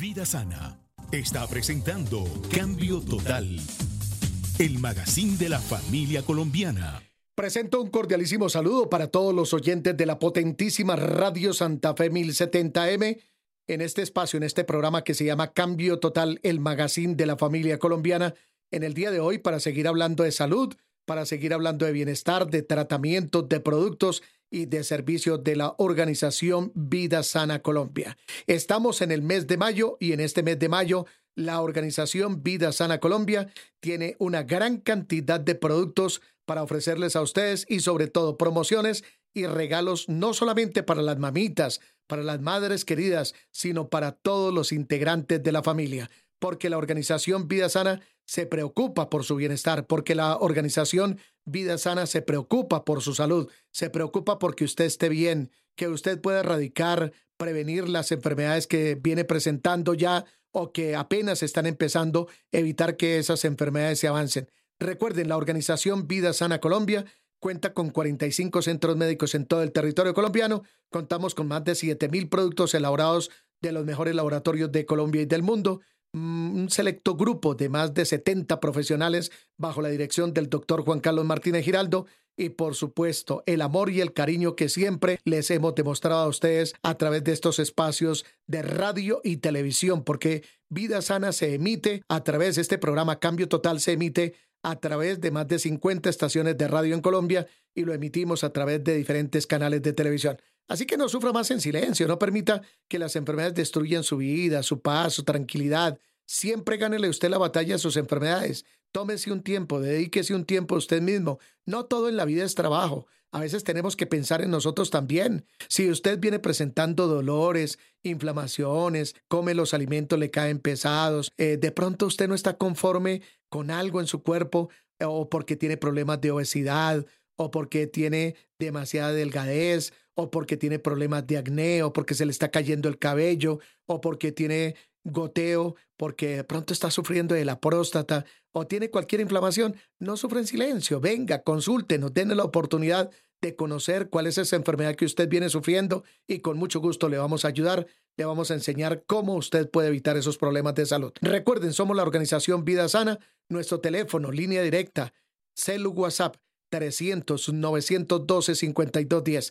Vida Sana está presentando Cambio Total, el magazine de la familia colombiana. Presento un cordialísimo saludo para todos los oyentes de la potentísima Radio Santa Fe 1070M en este espacio, en este programa que se llama Cambio Total, el magazine de la familia colombiana. En el día de hoy, para seguir hablando de salud, para seguir hablando de bienestar, de tratamientos, de productos y de servicios de la organización Vida Sana Colombia. Estamos en el mes de mayo y en este mes de mayo la organización Vida Sana Colombia tiene una gran cantidad de productos para ofrecerles a ustedes y sobre todo promociones y regalos no solamente para las mamitas, para las madres queridas, sino para todos los integrantes de la familia. Porque la organización Vida Sana se preocupa por su bienestar, porque la organización Vida Sana se preocupa por su salud, se preocupa porque usted esté bien, que usted pueda erradicar, prevenir las enfermedades que viene presentando ya o que apenas están empezando, evitar que esas enfermedades se avancen. Recuerden, la organización Vida Sana Colombia cuenta con 45 centros médicos en todo el territorio colombiano. Contamos con más de 7,000 productos elaborados de los mejores laboratorios de Colombia y del mundo. Un selecto grupo de más de 70 profesionales bajo la dirección del doctor Juan Carlos Martínez Giraldo y, por supuesto, el amor y el cariño que siempre les hemos demostrado a ustedes a través de estos espacios de radio y televisión, porque Vida Sana se emite a través de este programa Cambio Total, se emite a través de más de 50 estaciones de radio en Colombia y lo emitimos a través de diferentes canales de televisión. Así que no sufra más en silencio, no permita que las enfermedades destruyan su vida, su paz, su tranquilidad. Siempre gánele usted la batalla a sus enfermedades. Tómese un tiempo, dedíquese un tiempo a usted mismo. No todo en la vida es trabajo. A veces tenemos que pensar en nosotros también. Si usted viene presentando dolores, inflamaciones, come los alimentos, le caen pesados, de pronto usted no está conforme con algo en su cuerpo o porque tiene problemas de obesidad o porque tiene demasiada delgadez o porque tiene problemas de acné o porque se le está cayendo el cabello o porque tiene goteo, porque de pronto está sufriendo de la próstata o tiene cualquier inflamación, no sufra en silencio. Venga, consúltenos, denle la oportunidad de conocer cuál es esa enfermedad que usted viene sufriendo y con mucho gusto le vamos a ayudar, le vamos a enseñar cómo usted puede evitar esos problemas de salud. Recuerden, somos la organización Vida Sana, nuestro teléfono, línea directa, celu WhatsApp, 300-912-5210,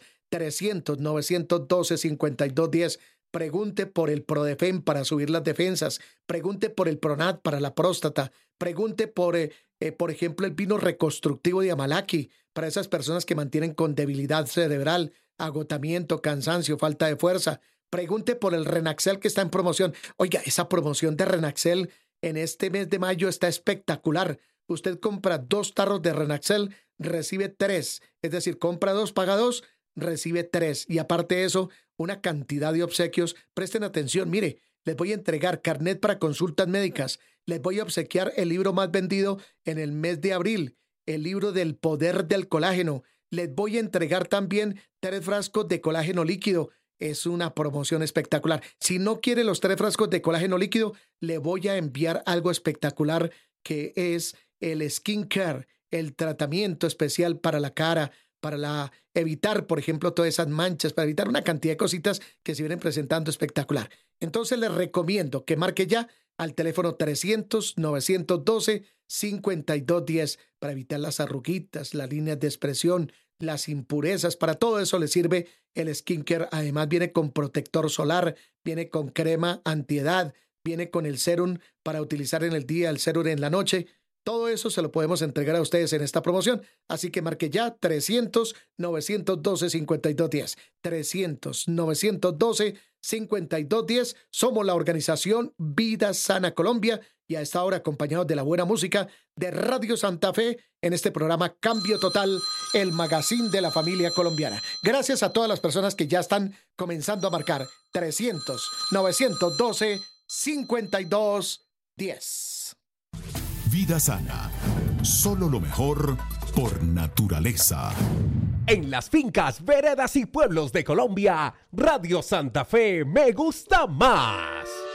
300-912-5210. Pregunte por el Prodefem para subir las defensas. Pregunte por el Pronat para la próstata. Pregunte por ejemplo, el vino reconstructivo de Amalaki para esas personas que mantienen con debilidad cerebral, agotamiento, cansancio, falta de fuerza. Pregunte por el Renaxel que está en promoción. Oiga, esa promoción de Renaxel en este mes de mayo está espectacular. Usted compra 2 tarros de Renaxel, recibe 3. Es decir, compra 2, paga 2, recibe 3. Y aparte de eso, una cantidad de obsequios. Presten atención, mire, les voy a entregar carnet para consultas médicas. Les voy a obsequiar el libro más vendido en el mes de abril, el libro del poder del colágeno. Les voy a entregar también 3 frascos de colágeno líquido. Es una promoción espectacular. Si no quiere los 3 frascos de colágeno líquido, le voy a enviar algo espectacular que es el Skin Care, el tratamiento especial para la cara, para evitar, por ejemplo, todas esas manchas, para evitar una cantidad de cositas que se vienen presentando espectacular. Entonces les recomiendo que marque ya al teléfono 300-912-5210 para evitar las arruguitas, las líneas de expresión, las impurezas. Para todo eso le sirve el skincare. Además viene con protector solar, viene con crema antiedad, viene con el serum para utilizar en el día, el serum en la noche. Todo eso se lo podemos entregar a ustedes en esta promoción. Así que marque ya 300-912-5210. 300-912-5210. Somos la organización Vida Sana Colombia y a esta hora acompañados de la buena música de Radio Santa Fe en este programa Cambio Total, el magazine de la familia colombiana. Gracias a todas las personas que ya están comenzando a marcar 300-912-5210. Vida Sana, solo lo mejor por naturaleza. En las fincas, veredas y pueblos de Colombia, Radio Santa Fe me gusta más.